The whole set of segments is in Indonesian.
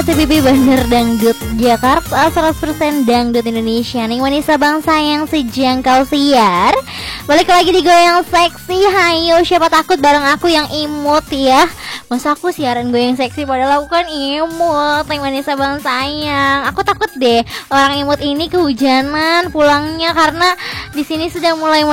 TPB Bandar Dangdut Jakarta 100% Dangdut Indonesia. Ning Wanisa bangsa yang sejangkau siar. Balik lagi di Goyang Seksi. Hayo siapa takut bareng aku yang imut ya. Masa aku siaran goyang seksi padahal aku kan imut. Ning Wanisa bangsa sayang. Aku takut deh orang imut ini kehujanan pulangnya karena di sini sudah mulai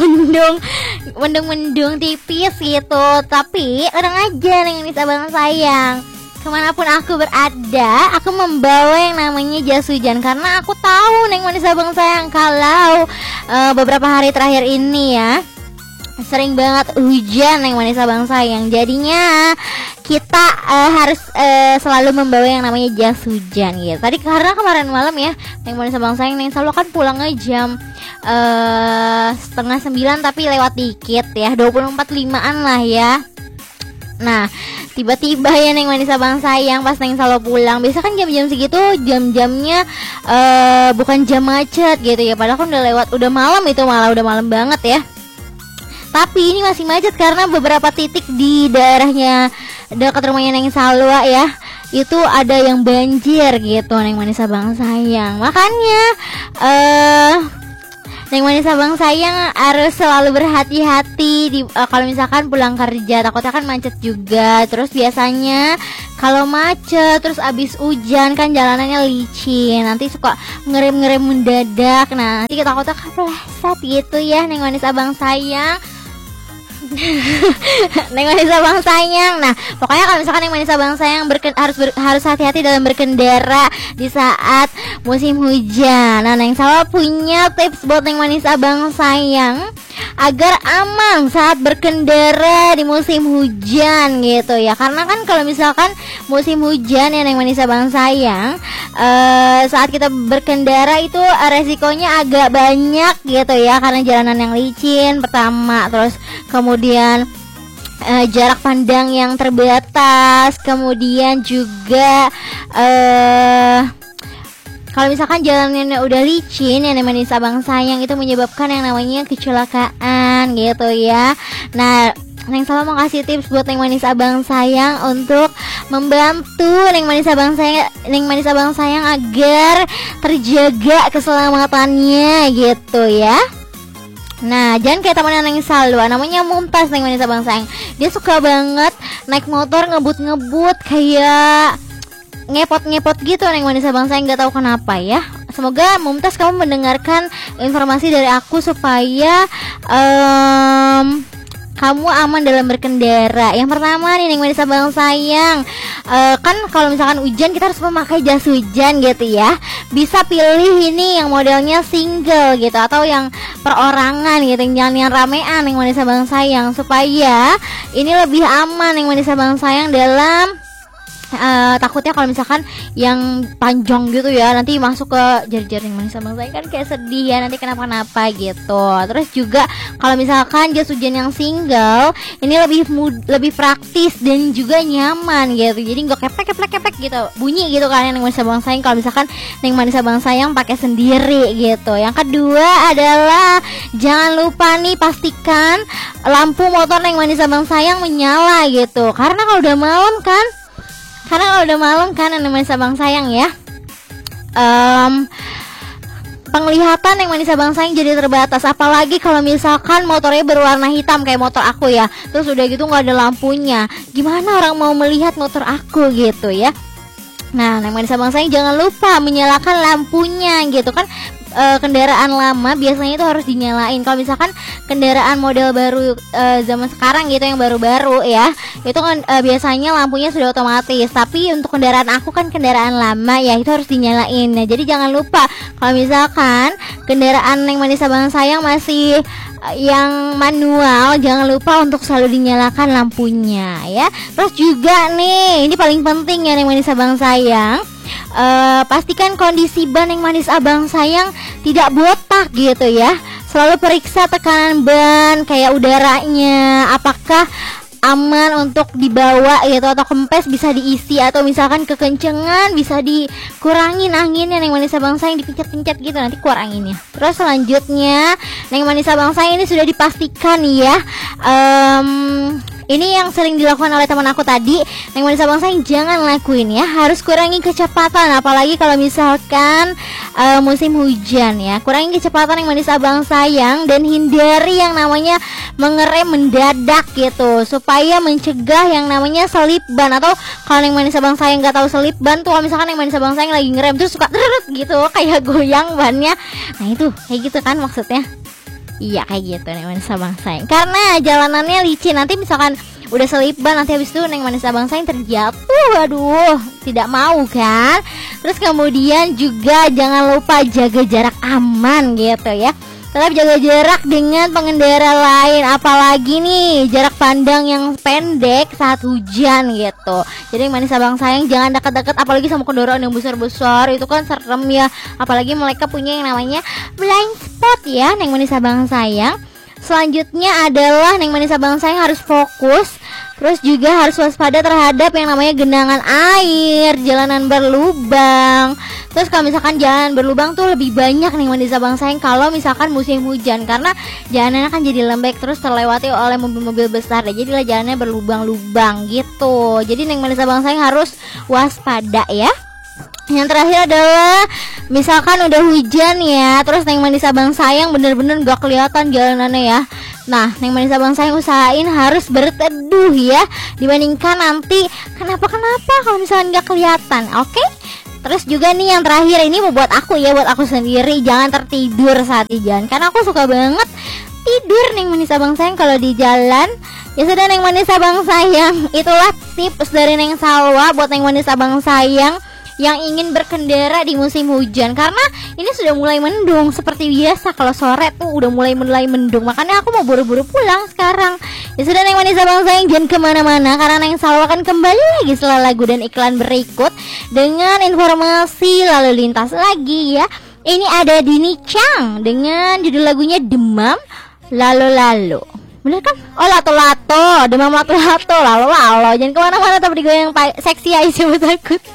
mendung tipis gitu. Tapi tenang aja Ning Wanisa bangsa sayang. Kemanapun aku berada, aku membawa yang namanya jas hujan karena aku tahu Neng Wanisa bang sayang kalau beberapa hari terakhir ini ya sering banget hujan Neng Wanisa bang sayang. Jadinya kita harus selalu membawa yang namanya jas hujan gitu. Tadi karena kemarin malam ya Neng Wanisa bang sayang Neng selalu kan pulangnya jam 8:30 tapi lewat dikit ya 24:05-an lah ya. Nah tiba-tiba ya Neng Wanisa bang sayang pas Neng selalu pulang. Biasa kan jam-jam segitu jam-jamnya bukan jam macet gitu ya. Padahal kan udah lewat, udah malam itu malah udah malam banget ya. Tapi ini masih macet karena beberapa titik di daerahnya dekat rumahnya Neng Salwa ya itu ada yang banjir gitu Neng Wanisa bang sayang. Makanya Neng Wanisa bang sayang harus selalu berhati-hati di kalau misalkan pulang kerja, takutnya kan macet juga. Terus biasanya kalau macet terus abis hujan kan jalanannya licin, nanti suka ngerem-ngerem mendadak. Nah nanti kita takutnya kepleset gitu ya Neng Wanisa bang sayang. Neng Wanisa bang sayang. Nah pokoknya kalau misalkan Neng Wanisa bang sayang harus hati-hati dalam berkendara di saat musim hujan. Nah Neng Salwa punya tips buat Neng Wanisa bang sayang agar aman saat berkendara di musim hujan gitu ya. Karena kan kalau misalkan musim hujan ya Neng Wanisa bang sayang saat kita berkendara itu resikonya agak banyak gitu ya. Karena jalanan yang licin pertama, terus kemudian jarak pandang yang terbatas, kemudian juga kalau misalkan jalannya udah licin ya Neng Wanisa bang sayang itu menyebabkan yang namanya kecelakaan gitu ya. Nah Neng Salwa mau kasih tips buat Neng Wanisa bang sayang untuk membantu Neng Wanisa bang sayang agar terjaga keselamatannya gitu ya. Nah jangan kayak temannya Neng Salwa, namanya Mumtaz Neng Wanisa bang sayang. Dia suka banget naik motor ngebut-ngebut kayak ngepot-ngepot gitu Neng Wanisa bang sayang, nggak tahu kenapa ya. Semoga Mumtaz kamu mendengarkan informasi dari aku supaya kamu aman dalam berkendara. Yang pertama nih Neng Wanisa bang sayang, kan kalau misalkan hujan kita harus memakai jas hujan gitu ya. Bisa pilih ini yang modelnya single gitu atau yang perorangan gitu, jangan yang ramean Neng Wanisa bang sayang, supaya ini lebih aman Neng Wanisa bang sayang dalam takutnya kalau misalkan yang panjang gitu ya nanti masuk ke jari-jari Neng Wanisa bang sayang kan kayak sedih ya, nanti kenapa-napa gitu. Terus juga kalau misalkan jas hujan yang single ini lebih praktis dan juga nyaman gitu, jadi nggak keplek gitu bunyi gitu kan Neng Wanisa bang sayang kalau misalkan Neng Wanisa bang sayang pakai sendiri gitu. Yang kedua adalah jangan lupa nih pastikan lampu motor Neng Wanisa bang sayang menyala gitu, karena kalau udah malam kan Neng Wanisa bang sayang ya penglihatan Neng Wanisa bang sayang jadi terbatas, apalagi kalau misalkan motornya berwarna hitam kayak motor aku ya, terus udah gitu nggak ada lampunya, gimana orang mau melihat motor aku gitu ya. Nah Neng Wanisa bang sayang jangan lupa menyalakan lampunya gitu kan. Kendaraan lama biasanya itu harus dinyalain. Kalau misalkan kendaraan model baru zaman sekarang gitu yang baru-baru ya, itu kan biasanya lampunya sudah otomatis. Tapi untuk kendaraan aku kan kendaraan lama ya, itu harus dinyalain. Nah jadi jangan lupa kalau misalkan kendaraan Neng Wanisa bang sayang masih yang manual, jangan lupa untuk selalu dinyalakan lampunya ya. Terus juga nih ini paling penting ya Neng Wanisa bang sayang, pastikan kondisi ban Neng Wanisa bang sayang tidak botak gitu ya. Selalu periksa tekanan ban kayak udaranya apakah aman untuk dibawa gitu, atau kempes bisa diisi, atau misalkan kekencengan bisa dikurangin anginnya Neng Wanisa bang sayang, dipencet-pencet gitu nanti keluar anginnya. Terus selanjutnya Neng Wanisa bang sayang ini sudah dipastikan ya Ini yang sering dilakukan oleh teman aku tadi. Neng Manis Abang Sayang jangan lakuin ya. Harus kurangi kecepatan, apalagi kalau misalkan musim hujan ya. Kurangi kecepatan Neng Manis Abang Sayang, dan hindari yang namanya mengerem mendadak gitu, supaya mencegah yang namanya selip ban. Atau kalau Neng Manis Abang Sayang nggak tahu selip ban tuh, kalau misalkan Neng Manis Abang Sayang lagi ngerem terus suka terus gitu, kayak goyang bannya. Nah itu kayak gitu kan maksudnya. Iya kayak gitu Neng Manis Abang Sayang, karena jalanannya licin. Nanti misalkan udah selip ban, nanti habis itu Neng Manis Abang Sayang terjatuh. Aduh, tidak mau kan. Terus kemudian juga jangan lupa jaga jarak aman gitu ya. Tetap jaga jarak dengan pengendara lain, apalagi nih jarak pandang yang pendek saat hujan gitu. Jadi Neng Manis Abang Sayang jangan dekat-dekat, apalagi sama kendaraan yang besar-besar, itu kan serem ya. Apalagi mereka punya yang namanya blind spot ya Neng Manis Abang Sayang. Selanjutnya adalah Neng Manis Abang Sayang harus fokus. Terus juga harus waspada terhadap yang namanya genangan air, jalanan berlubang. Terus kalau misalkan jalan berlubang tuh lebih banyak Neng Manis Abang Sayang kalau misalkan musim hujan, karena jalanannya kan jadi lembek terus terlewati oleh mobil-mobil besar. Jadilah jalannya berlubang-lubang gitu. Jadi Neng Manis Abang Sayang harus waspada ya. Yang terakhir adalah misalkan udah hujan ya, terus Neng Manis Abang Sayang bener-bener gak kelihatan jalanannya ya. Nah, Neng Manis Abang Sayang usahain harus berteduh ya, dibandingkan nanti kenapa-kenapa kalau misalkan gak kelihatan. Oke? Terus juga nih yang terakhir, ini mau buat aku ya, buat aku sendiri, jangan tertidur saat di jalan, karena aku suka banget tidur Neng Manis Abang Sayang kalau di jalan. Ya sudah Neng Manis Abang Sayang, itulah tips dari Neng Salwa buat Neng Manis Abang Sayang yang ingin berkendara di musim hujan, karena ini sudah mulai mendung. Seperti biasa kalau sore tuh udah mulai mendung, makanya aku mau buru-buru pulang sekarang. Ya sudah Neng Manis Abang Sayang, jangan kemana-mana, karena Neng Salwa akan kembali lagi setelah lagu dan iklan berikut dengan informasi lalu lintas lagi ya. Ini ada Dini Chang dengan judul lagunya Demam Lalu-Lalu. Bener kan? Oh lato-lato, demam lato-lato, lalu-lalu. Jangan kemana-mana, tapi digoyang seksi aja, takut.